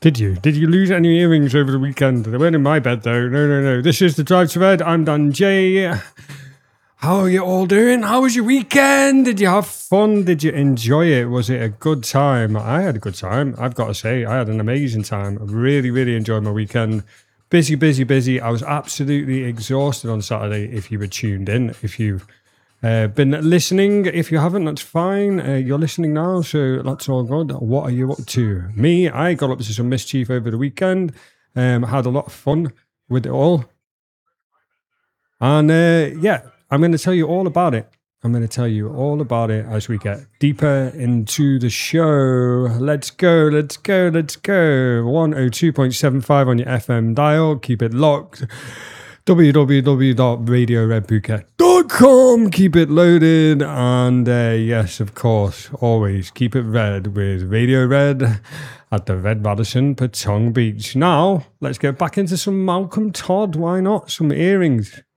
Did you? Did you lose any earrings over the weekend? They weren't in my bed, though. No. This is the Drive to Red. I'm Dan J. How are you all doing? How was your weekend? Did you have fun? Did you enjoy it? Was it a good time? I had a good time. I've got to say, I had an amazing time. I really enjoyed my weekend. Busy. I was absolutely exhausted on Saturday if you were tuned in. If you've been listening, if you haven't, that's fine. You're listening now, so that's all good. What are you up to? Me, I got up to some mischief over the weekend. Had a lot of fun with it all. And I'm going to tell you all about it. I'm going to tell you all about it as we get deeper into the show. Let's go. 102.75 on your FM dial. Keep it locked. www.radioredphuket.com. Keep it loaded. And yes, of course, always keep it red with Radio Red at the Red Radisson Patong Beach. Now, let's get back into some Malcolm Todd. Why not? Some earrings.